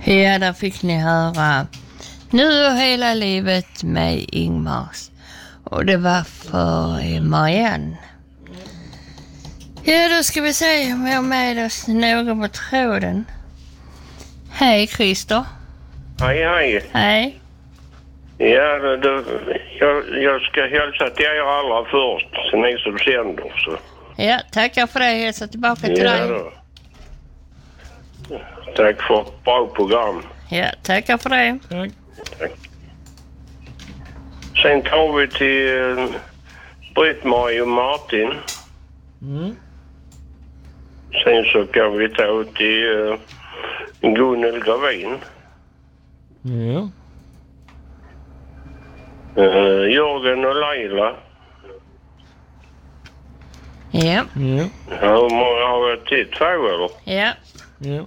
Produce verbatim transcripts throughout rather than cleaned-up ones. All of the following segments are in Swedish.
Ja, där fick ni höra Nu och hela livet med Ingmars. Och det var för Marianne. Ja, då ska vi se om vi har med oss någon på tråden. Hej Christer. Hej, hej. Hej. Ja, det, det, jag, jag ska hälsa till er alla först, så ni som sänder. Så. Ja, tackar för det. Hälsa tillbaka till Ja, dig. då. Tack för ett bra program. Ja, tackar för det. Tack. Tack. Sen tar vi till uh, Britt-Marie och Martin. Mm. Sen så kan vi ta till uh, Gunnel Gravin. Ja. Uh, Jörgen och Leila. Ja. Ja. Hur många har vi till? Två eller? Ja. Ja.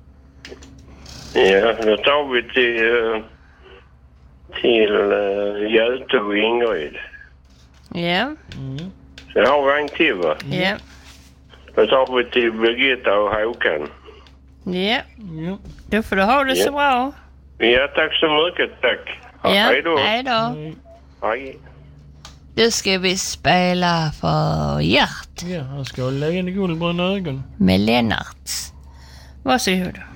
Ja, då tar vi till, uh, till uh, Göte och Ingrid. Ja. Mm. Sen har vi en till, va? Ja. Då tar vi till Birgitta och Håkan. Ja. Ja. Då får du ha det så Ja. bra. Ja, tack så mycket, tack. Ja. Hej då. Hej då. Hej. Hej. Då ska vi spela för Gert Ja, han ska ha leende guldbruna ögon. med Lennart. Varsågod.